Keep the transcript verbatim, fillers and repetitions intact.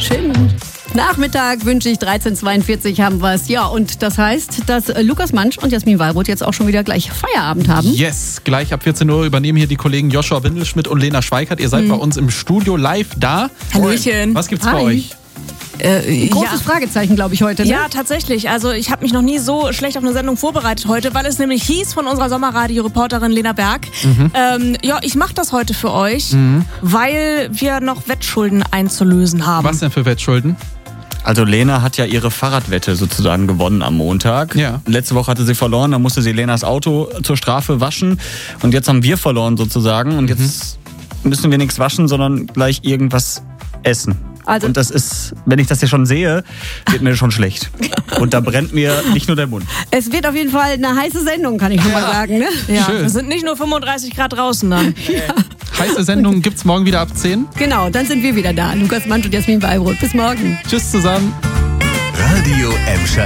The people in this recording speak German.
Schönen Nachmittag wünsche ich. dreizehn Uhr zweiundvierzig haben wir es. Ja, und das heißt, dass Lukas Mansch und Jasmin Wallroth jetzt auch schon wieder gleich Feierabend haben. Yes, gleich ab vierzehn Uhr übernehmen hier die Kollegen Joshua Windelschmidt und Lena Schweikert. Ihr seid mhm. bei uns im Studio live da. Hallöchen. Was gibt's Hi. bei euch? Äh, Großes ja. Fragezeichen, glaube ich, heute. Ne? Ja, tatsächlich. Also ich habe mich noch nie so schlecht auf eine Sendung vorbereitet heute, weil es nämlich hieß von unserer Sommerradio-Reporterin Lena Berg, mhm. ähm, ja, ich mache das heute für euch, mhm. weil wir noch Wettschulden einzulösen haben. Was denn für Wettschulden? Also Lena hat ja ihre Fahrradwette sozusagen gewonnen am Montag. Ja. Letzte Woche hatte sie verloren, da musste sie Lenas Auto zur Strafe waschen. Und jetzt haben wir verloren sozusagen. Und jetzt müssen wir nichts waschen, sondern gleich irgendwas essen. Also und das ist, wenn ich das hier schon sehe, wird mir schon schlecht. Und da brennt mir nicht nur der Mund. Es wird auf jeden Fall eine heiße Sendung, kann ich schon mal sagen. Ne? Ja, Schön. wir sind nicht nur fünfunddreißig Grad draußen dann. Ja. Heiße Sendung gibt's morgen wieder ab zehn. Genau, dann sind wir wieder da. Lukas Mansch und Jasmin Wallroth. Bis morgen. Tschüss zusammen. Radio Emscher